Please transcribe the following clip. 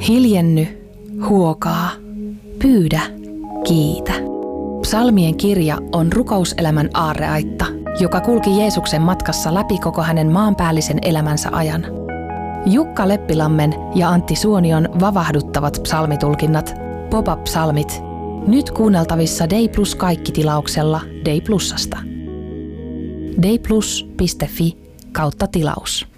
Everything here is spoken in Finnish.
Hiljenny, huokaa, pyydä, kiitä. Psalmien kirja on rukouselämän aarreaitta, joka kulki Jeesuksen matkassa läpi koko hänen maanpäällisen elämänsä ajan. Jukka Leppilammen ja Antti Suonion vavahduttavat psalmitulkinnat, Pop-up-psalmit, nyt kuunneltavissa Day Plus kaikki-tilauksella Day Plusasta. dayplus.fi/tilaus.